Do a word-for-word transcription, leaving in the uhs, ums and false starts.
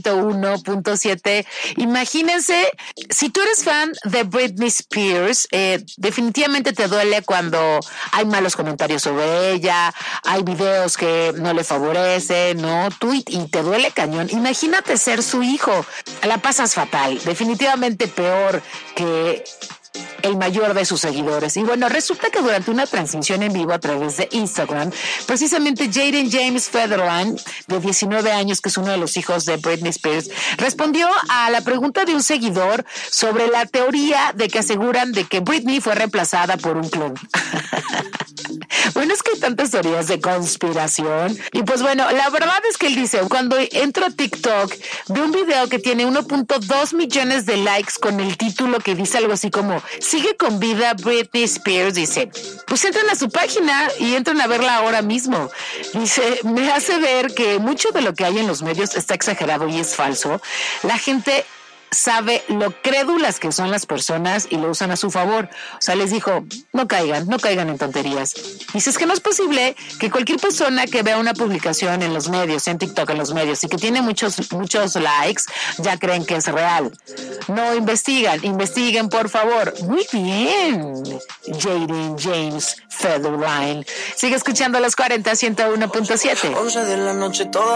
uno punto siete. Imagínense, si tú eres fan de Britney Spears, eh, definitivamente te duele cuando hay malos comentarios sobre ella, hay videos que no le favorecen, ¿no? Tú y, y te duele cañón. Imagínate ser su hijo. La pasas fatal, definitivamente peor que el mayor de sus seguidores. Y bueno, resulta que durante una transmisión en vivo a través de Instagram, precisamente Jaden James Federline, de diecinueve años, que es uno de los hijos de Britney Spears, respondió a la pregunta de un seguidor sobre la teoría de que aseguran de que Britney fue reemplazada por un clon. Bueno, es que hay tantas teorías de conspiración. Y pues bueno, la verdad es que él dice, cuando entro a TikTok, veo un video que tiene uno punto dos millones de likes con el título que dice algo así como, sigue con vida Britney Spears. Dice, pues entran a su página y entran a verla ahora mismo. Dice, me hace ver que mucho de lo que hay en los medios está exagerado y es falso. La gente sabe lo crédulas que son las personas y lo usan a su favor. O sea, les dijo, no caigan, no caigan en tonterías. Dice, es que no es posible que cualquier persona que vea una publicación en los medios, en TikTok, en los medios, y que tiene muchos, muchos likes, ya creen que es real. No investigan, investiguen, por favor. Muy bien, Jaden James Federline. Sigue escuchando los cuarenta, ciento uno punto siete. once de la noche toda